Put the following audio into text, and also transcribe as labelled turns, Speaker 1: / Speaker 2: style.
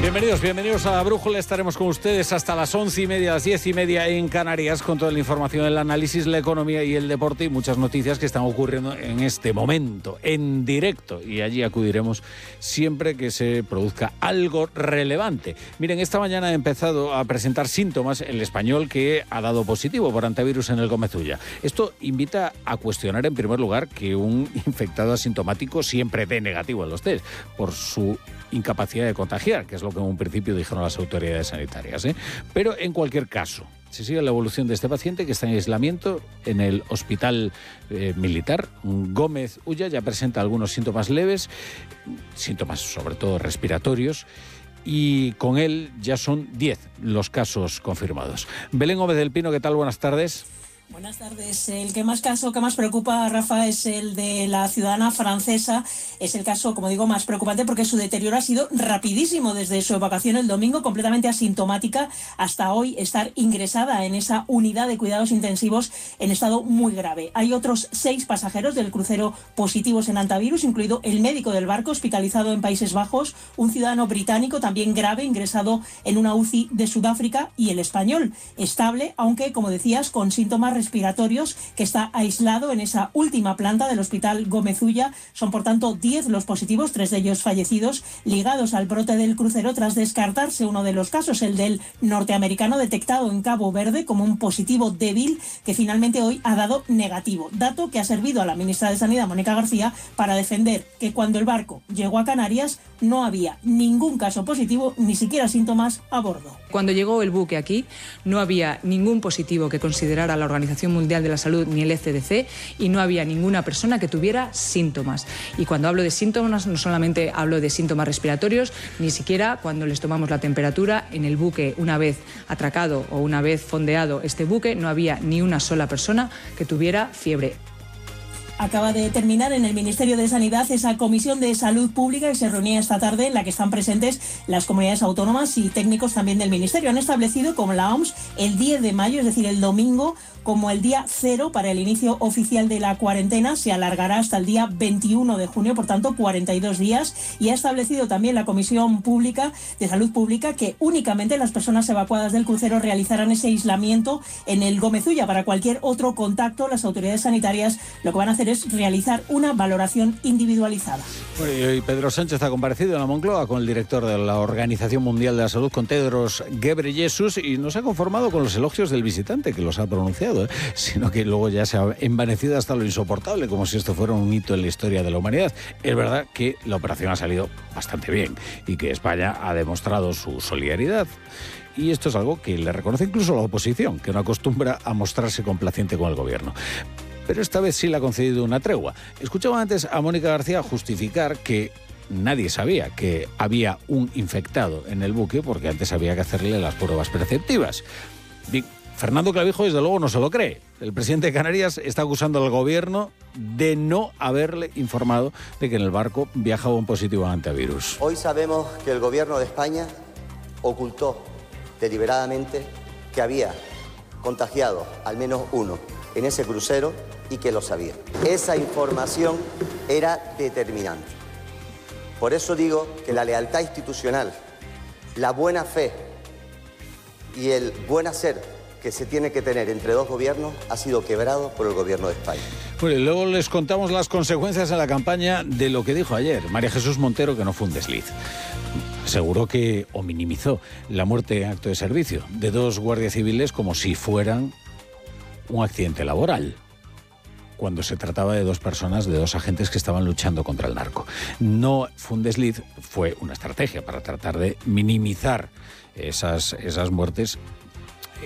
Speaker 1: Bienvenidos a La Brújula. Estaremos con ustedes hasta las 11:30, las 10:30 en Canarias, con toda la información, el análisis, la economía y el deporte y muchas noticias que están ocurriendo en este momento, en directo. Y allí acudiremos siempre que se produzca algo relevante. Miren, esta mañana ha empezado a presentar síntomas el español que ha dado positivo por antivirus en el Gómez Ulla. Esto invita a cuestionar, en primer lugar, que un infectado asintomático siempre dé negativo en los test por su incapacidad de contagiar, que es lo que en un principio dijeron las autoridades sanitarias, Pero en cualquier caso, se sigue la evolución de este paciente que está en aislamiento en el Hospital Militar Gómez Ulla. Ya presenta algunos síntomas leves, síntomas sobre todo respiratorios, y con él ya son 10 los casos confirmados. Belén Gómez del Pino, ¿qué tal? Buenas tardes.
Speaker 2: Buenas tardes. El que más preocupa, Rafa, es el de la ciudadana francesa. Es el caso, como digo, más preocupante porque su deterioro ha sido rapidísimo desde su evacuación el domingo, completamente asintomática, hasta hoy estar ingresada en esa unidad de cuidados intensivos en estado muy grave. Hay otros 6 pasajeros del crucero positivos en antivirus, incluido el médico del barco hospitalizado en Países Bajos, un ciudadano británico también grave, ingresado en una UCI de Sudáfrica, y el español estable, aunque, como decías, con síntomas respiratorios, que está aislado en esa última planta del Hospital Gómez Ulla. Son, por tanto, 10 los positivos, 3 de ellos fallecidos, ligados al brote del crucero tras descartarse uno de los casos, el del norteamericano detectado en Cabo Verde como un positivo débil, que finalmente hoy ha dado negativo. Dato que ha servido a la ministra de Sanidad, Mónica García, para defender que cuando el barco llegó a Canarias no había ningún caso positivo, ni siquiera síntomas a bordo.
Speaker 3: Cuando llegó el buque aquí, no había ningún positivo que considerara la Organización Mundial de la Salud ni el ECDC, y no había ninguna persona que tuviera síntomas. Y cuando hablo de síntomas, no solamente hablo de síntomas respiratorios, ni siquiera cuando les tomamos la temperatura en el buque, una vez atracado o una vez fondeado este buque, no había ni una sola persona que tuviera fiebre.
Speaker 2: Acaba de terminar en el Ministerio de Sanidad esa comisión de salud pública que se reunía esta tarde, en la que están presentes las comunidades autónomas y técnicos también del Ministerio. Han establecido, como la OMS, el 10 de mayo, es decir, el domingo, como el día 0 para el inicio oficial de la cuarentena. Se alargará hasta el día 21 de junio, por tanto 42 días. Y ha establecido también la Comisión Pública de Salud Pública que únicamente las personas evacuadas del crucero realizarán ese aislamiento en el Gómez Ulla. Para cualquier otro contacto, las autoridades sanitarias lo que van a hacer es realizar una valoración individualizada.
Speaker 1: Bueno, y Pedro Sánchez ha comparecido en la Moncloa con el director de la Organización Mundial de la Salud, con Tedros Ghebreyesus, y no se ha conformado con los elogios del visitante, que los ha pronunciado, sino que luego ya se ha envanecido hasta lo insoportable, como si esto fuera un hito en la historia de la humanidad. Es verdad que la operación ha salido bastante bien y que España ha demostrado su solidaridad. Y esto es algo que le reconoce incluso la oposición, que no acostumbra a mostrarse complaciente con el gobierno. Pero esta vez sí le ha concedido una tregua. Escuchaba antes a Mónica García justificar que nadie sabía que había un infectado en el buque, porque antes había que hacerle las pruebas preceptivas. Bien, Fernando Clavijo, desde luego, no se lo cree. El presidente de Canarias está acusando al gobierno de no haberle informado de que en el barco viajaba un positivo a antivirus.
Speaker 4: Hoy sabemos que el gobierno de España ocultó deliberadamente que había contagiado al menos uno en ese crucero y que lo sabía. Esa información era determinante. Por eso digo que la lealtad institucional, la buena fe y el buen hacer que se tiene que tener entre dos gobiernos ha sido quebrado por el gobierno de España.
Speaker 1: Bueno, y luego les contamos las consecuencias en la campaña de lo que dijo ayer María Jesús Montero, que no fue un desliz. Aseguró que, o minimizó, la muerte en acto de servicio de 2 guardias civiles como si fueran un accidente laboral, cuando se trataba de 2 personas, de 2 agentes que estaban luchando contra el narco. No fue un desliz, fue una estrategia para tratar de minimizar esas muertes